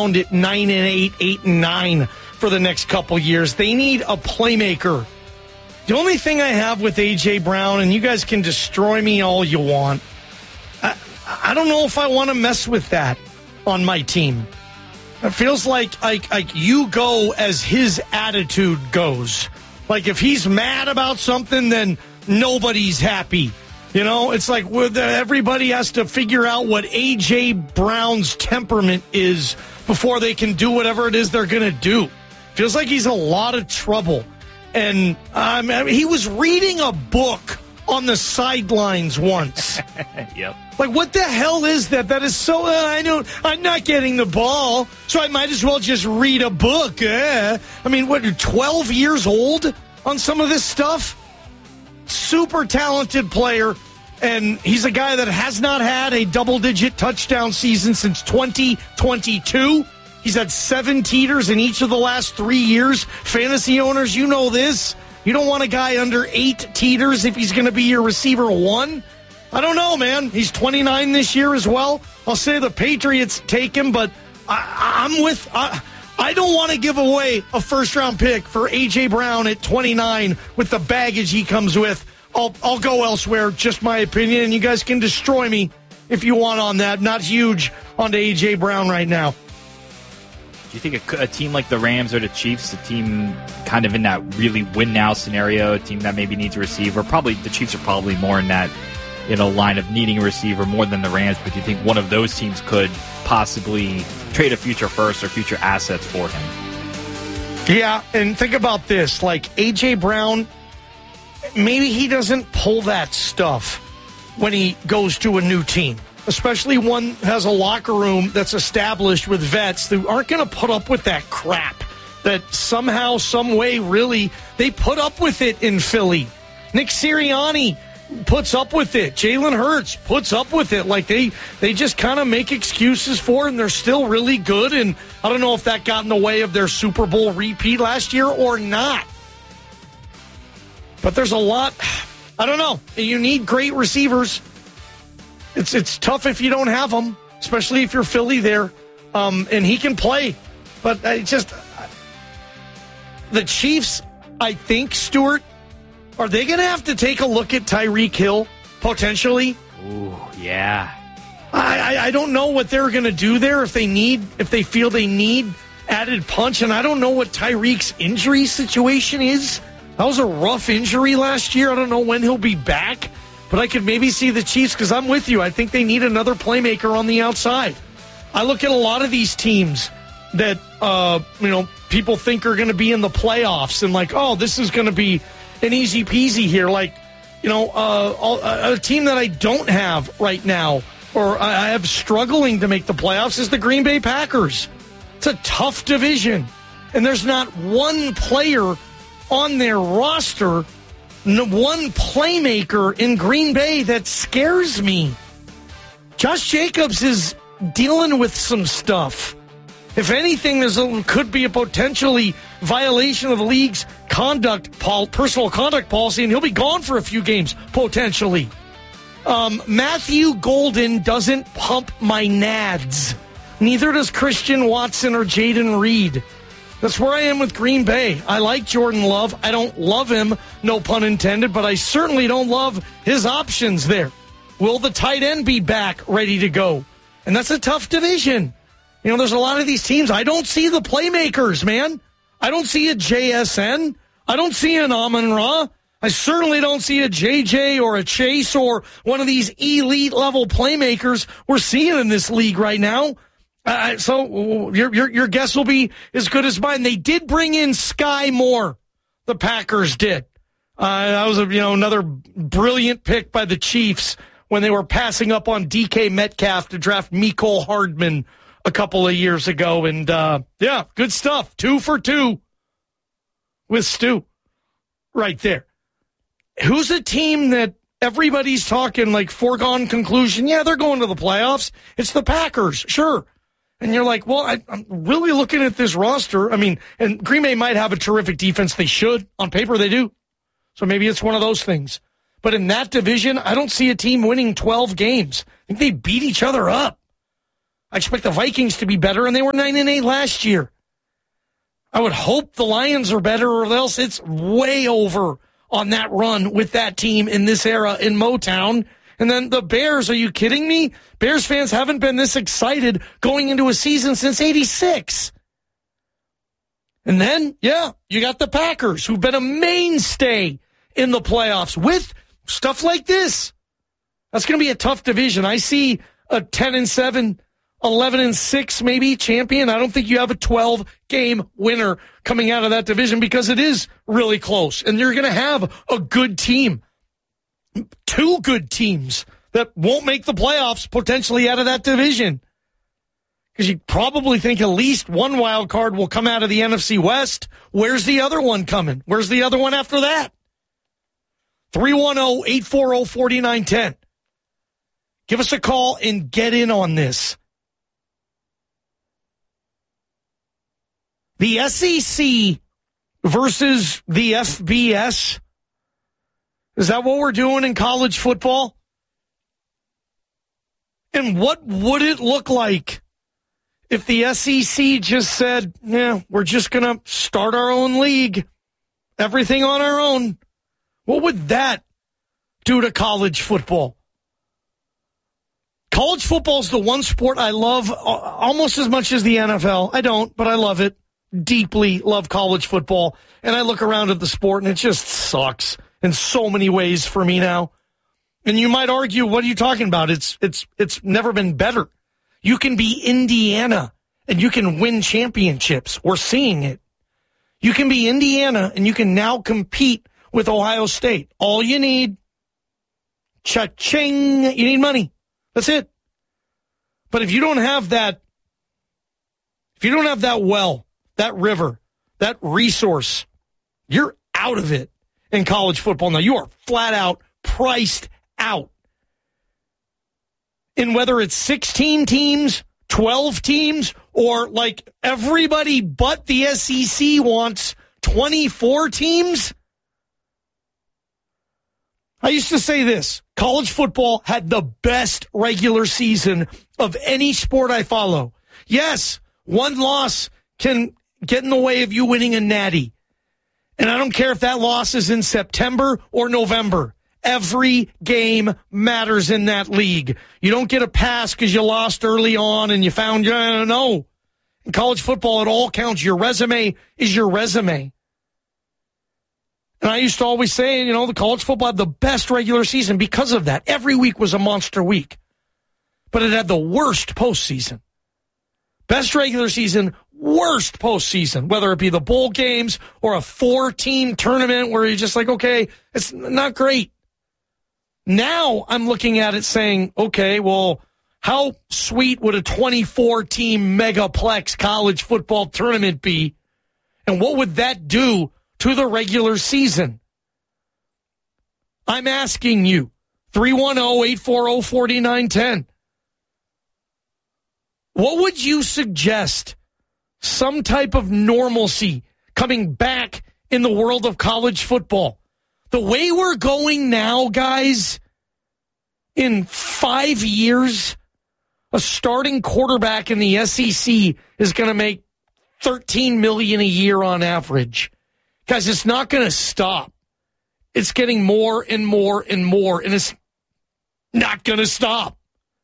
around at 9-8, 8-9 for the next couple years. They need a playmaker. The only thing I have with A.J. Brown, and you guys can destroy me all you want, I don't know if I want to mess with that on my team. It feels like you go as his attitude goes. Like if he's mad about something, then nobody's happy. You know, it's like everybody has to figure out what A.J. Brown's temperament is before they can do whatever it is they're going to do. Feels like he's in a lot of trouble. And he was reading a book on the sidelines once. Yep. Like, what the hell is that? That is so, I know, I'm not getting the ball, so I might as well just read a book. I mean, what, 12 years old on some of this stuff? Super talented player, and he's a guy that has not had a double-digit touchdown season since 2022. He's had 7 teeters in each of the last 3 years. Fantasy owners, you know this. You don't want a guy under 8 teeters if he's going to be your receiver 1. I don't know, man. He's 29 this year as well. I'll say the Patriots take him, but I don't want to give away a first-round pick for A.J. Brown at 29 with the baggage he comes with. I'll go elsewhere, just my opinion, and you guys can destroy me if you want on that. Not huge on A.J. Brown right now. Do you think a team like the Rams or the Chiefs, a team kind of in that really win-now scenario, a team that maybe needs a receiver, probably the Chiefs are probably more in that line of needing a receiver more than the Rams, but do you think one of those teams could possibly trade a future first or future assets for him? Yeah, and think about this. Like, A.J. Brown, maybe he doesn't pull that stuff when he goes to a new team, especially one has a locker room that's established with vets who aren't going to put up with that crap that somehow, some way, really, they put up with it in Philly. Nick Sirianni puts up with it. Jalen Hurts puts up with it. Like they just kind of make excuses for it, and they're still really good. And I don't know if that got in the way of their Super Bowl repeat last year or not. But there's a lot. I don't know. You need great receivers. It's tough if you don't have them, especially if you're Philly there. And he can play. But the Chiefs, I think, Stuart, are they going to have to take a look at Tyreek Hill, potentially? Ooh, yeah. I don't know what they're going to do there if they feel they need added punch, and I don't know what Tyreek's injury situation is. That was a rough injury last year. I don't know when he'll be back, but I could maybe see the Chiefs, because I'm with you. I think they need another playmaker on the outside. I look at a lot of these teams that, people think are going to be in the playoffs, and like, oh, this is going to be an easy peasy here. Like, a team that I don't have right now, or I have struggling to make the playoffs, is the Green Bay Packers. It's a tough division, and there's not one player on their roster, one playmaker in Green Bay that scares me. Josh Jacobs is dealing with some stuff. If anything, could be a potentially violation of the league's personal conduct policy, and he'll be gone for a few games, potentially. Matthew Golden doesn't pump my nads. Neither does Christian Watson or Jaden Reed. That's where I am with Green Bay. I like Jordan Love. I don't love him, no pun intended, but I certainly don't love his options there. Will the tight end be back ready to go? And that's a tough division. There's a lot of these teams. I don't see the playmakers, man. I don't see a JSN. I don't see an Amon-Ra. I certainly don't see a JJ or a Chase or one of these elite-level playmakers we're seeing in this league right now. So your guess will be as good as mine. They did bring in Sky Moore. The Packers did. That was another brilliant pick by the Chiefs when they were passing up on DK Metcalf to draft Mecole Hardman a couple of years ago. And, good stuff. 2 for 2 with Stu right there. Who's a team that everybody's talking like foregone conclusion? Yeah, they're going to the playoffs. It's the Packers, sure. And you're like, well, I'm really looking at this roster. I mean, and Green Bay might have a terrific defense. They should. On paper, they do. So maybe it's one of those things. But in that division, I don't see a team winning 12 games. I think they beat each other up. I expect the Vikings to be better, and they were 9-8 last year. I would hope the Lions are better, or else it's way over on that run with that team in this era in Motown. And then the Bears, are you kidding me? Bears fans haven't been this excited going into a season since '86. And then, you got the Packers, who've been a mainstay in the playoffs with stuff like this. That's going to be a tough division. I see a 10-7, 11-6 maybe champion. I don't think you have a 12-game winner coming out of that division because it is really close. And you're going to have a good team, 2 good teams that won't make the playoffs potentially out of that division. Because you probably think at least one wild card will come out of the NFC West. Where's the other one coming? Where's the other one after that? 310-840-4910. Give us a call and get in on this. The SEC versus the FBS. Is that what we're doing in college football? And what would it look like if the SEC just said, we're just going to start our own league, everything on our own? What would that do to college football? College football is the one sport I love almost as much as the NFL. I don't, but I love it. Deeply love college football. And I look around at the sport and it just sucks in so many ways for me now. And you might argue, what are you talking about? It's never been better. You can be Indiana and you can win championships. We're seeing it. You can be Indiana and you can now compete with Ohio State. All you need, cha-ching, you need money. That's it. But if you don't have that, well, that river, that resource, you're out of it in college football. Now you are flat out priced out. And whether it's 16 teams, 12 teams, or like everybody but the SEC wants 24 teams. I used to say this, college football had the best regular season of any sport I follow. Yes, one loss can get in the way of you winning a natty. And I don't care if that loss is in September or November. Every game matters in that league. You don't get a pass because you lost early on and you found, no. In college football, it all counts. Your resume is your resume. And I used to always say, the college football had the best regular season because of that. Every week was a monster week. But it had the worst postseason. Best regular season, worst postseason, whether it be the bowl games or a 4-team tournament where you're just like, okay, it's not great. Now I'm looking at it saying, okay, well, how sweet would a 24-team megaplex college football tournament be? And what would that do to the regular season? I'm asking you, 310-840-4910. What would you suggest some type of normalcy coming back in the world of college football? The way we're going now, guys, in 5 years, a starting quarterback in the SEC is going to make $13 million a year on average. Guys, it's not going to stop. It's getting more and more and more, and it's not going to stop.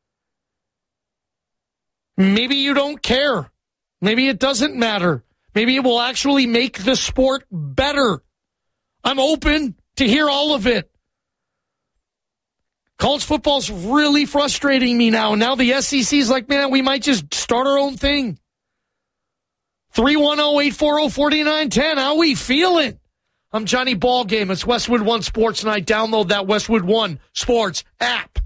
Maybe you don't care. Maybe it doesn't matter. Maybe it will actually make the sport better. I'm open to hear all of it. College football's really frustrating me now. Now the SEC's like, man, we might just start our own thing. 310-840-4910. How we feeling? I'm Johnny Ballgame. It's Westwood One Sports Night. Download that Westwood One Sports app.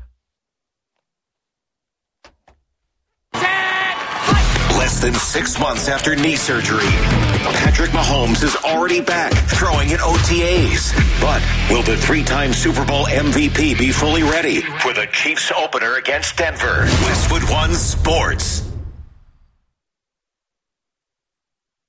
Less than 6 months after knee surgery, Patrick Mahomes is already back throwing in OTAs. But will the 3-time Super Bowl MVP be fully ready for the Chiefs opener against Denver? Westwood One Sports.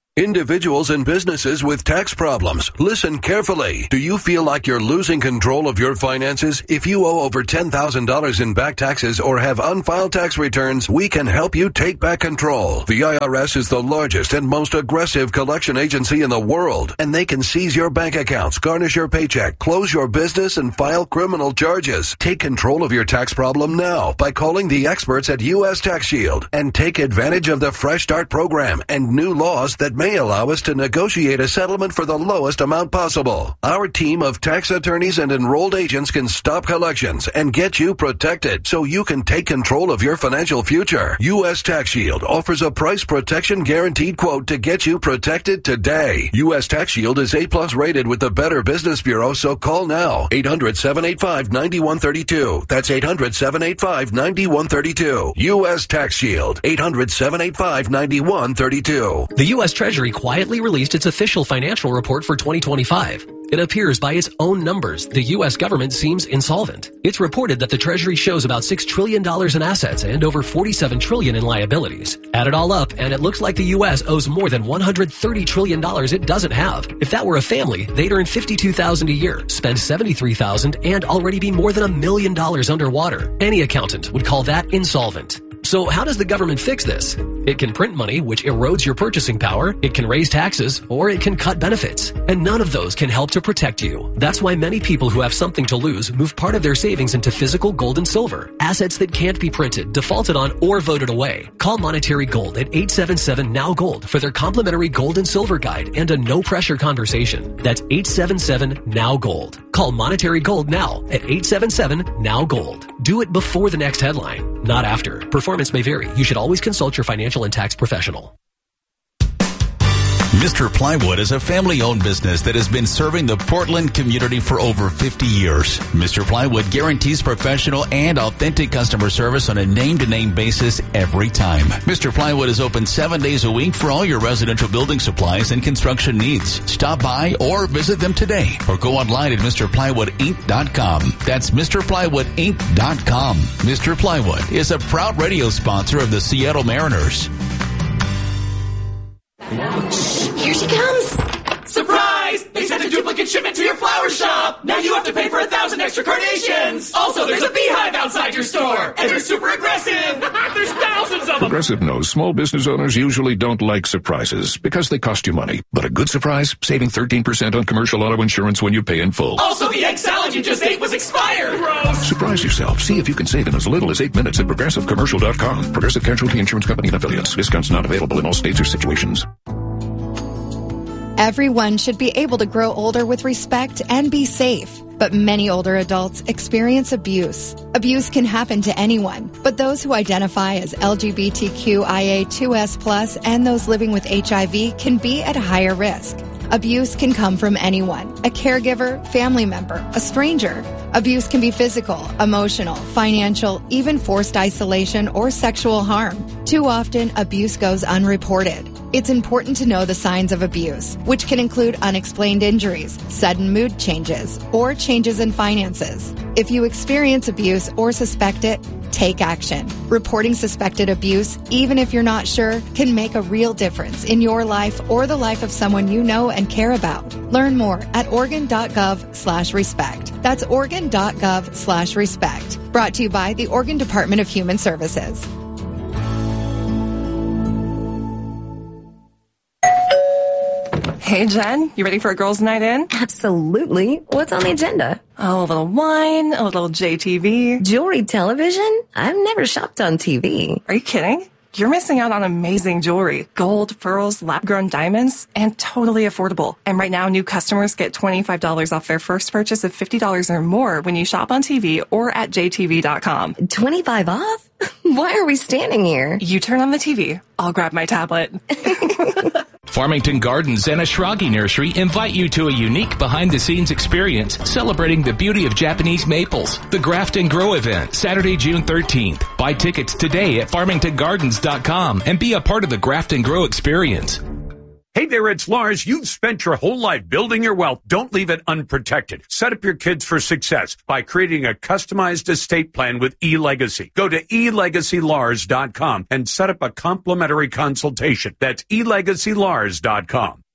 Individuals and businesses with tax problems, listen carefully. Do you feel like you're losing control of your finances? If you owe over $10,000 in back taxes or have unfiled tax returns, we can help you take back control. The IRS is the largest and most aggressive collection agency in the world, and they can seize your bank accounts, garnish your paycheck, close your business, and file criminal charges. Take control of your tax problem now by calling the experts at U.S. Tax Shield and take advantage of the Fresh Start program and new laws that may allow us to negotiate a settlement for the lowest amount possible. Our team of tax attorneys and enrolled agents can stop collections and get you protected so you can take control of your financial future. U.S. Tax Shield offers a price protection guaranteed quote to get you protected today. U.S. Tax Shield is A+ rated with the Better Business Bureau, so call now. 800-785-9132. That's 800-785-9132. U.S. Tax Shield. 800-785-9132. The U.S. Treasury quietly released its official financial report for 2025. It appears by its own numbers, the U.S. government seems insolvent. It's reported that the Treasury shows about $6 trillion in assets and over $47 trillion in liabilities. Add it all up, and it looks like the U.S. owes more than $130 trillion it doesn't have. If that were a family, they'd earn $52,000 a year, spend $73,000, and already be more than $1 million underwater. Any accountant would call that insolvent. So how does the government fix this? It can print money, which erodes your purchasing power. It can raise taxes, or it can cut benefits. And none of those can help to protect you. That's why many people who have something to lose move part of their savings into physical gold and silver. Assets that can't be printed, defaulted on, or voted away. Call Monetary Gold at 877-NOW-GOLD for their complimentary gold and silver guide and a no-pressure conversation. That's 877-NOW-GOLD. Call Monetary Gold now at 877-NOW-GOLD. Do it before the next headline, not after. Performance may vary. You should always consult your financial and tax professional. Mr. Plywood is a family-owned business that has been serving the Portland community for over 50 years. Mr. Plywood guarantees professional and authentic customer service on a name-to-name basis every time. Mr. Plywood is open 7 days a week for all your residential building supplies and construction needs. Stop by or visit them today or go online at MrPlywoodInc.com. That's MrPlywoodInc.com. Mr. Plywood is a proud radio sponsor of the Seattle Mariners. Here she comes! Surprise! They sent a duplicate shipment to your flower shop! Now you have to pay for 1,000 extra carnations! Also, there's a beehive outside your store! And they're super aggressive! There's thousands of them! Progressive knows small business owners usually don't like surprises because they cost you money. But a good surprise? Saving 13% on commercial auto insurance when you pay in full. Also, the egg salad you just ate was expired! Gross! Surprise yourself. See if you can save in as little as 8 minutes at ProgressiveCommercial.com. Progressive Casualty Insurance Company and Affiliates. Discounts not available in all states or situations. Everyone should be able to grow older with respect and be safe. But many older adults experience abuse. Abuse can happen to anyone, but those who identify as LGBTQIA2S+ and those living with HIV can be at higher risk. Abuse can come from anyone, a caregiver, family member, a stranger. Abuse can be physical, emotional, financial, even forced isolation or sexual harm. Too often, abuse goes unreported. It's important to know the signs of abuse, which can include unexplained injuries, sudden mood changes, or changes in finances. If you experience abuse or suspect it, take action. Reporting suspected abuse, even if you're not sure, can make a real difference in your life or the life of someone you know and care about. Learn more at Oregon.gov/respect. That's Oregon.gov/respect. Brought to you by the Oregon Department of Human Services. Hey, Jen, you ready for a girls' night in? Absolutely. What's on the agenda? Oh, a little wine, a little JTV. Jewelry television? I've never shopped on TV. Are you kidding? You're missing out on amazing jewelry. Gold, pearls, lab-grown diamonds, and totally affordable. And right now, new customers get $25 off their first purchase of $50 or more when you shop on TV or at jtv.com. 25 off? Why are we standing here? You turn on the TV. I'll grab my tablet. Farmington Gardens and Ashragi Nursery invite you to a unique behind-the-scenes experience celebrating the beauty of Japanese maples. The Graft and Grow event, Saturday, June 13th. Buy tickets today at farmingtongardens.com and be a part of the Graft and Grow experience. Hey there, it's Lars. You've spent your whole life building your wealth. Don't leave it unprotected. Set up your kids for success by creating a customized estate plan with eLegacy. Go to elegacylars.com and set up a complimentary consultation. That's elegacylars.com.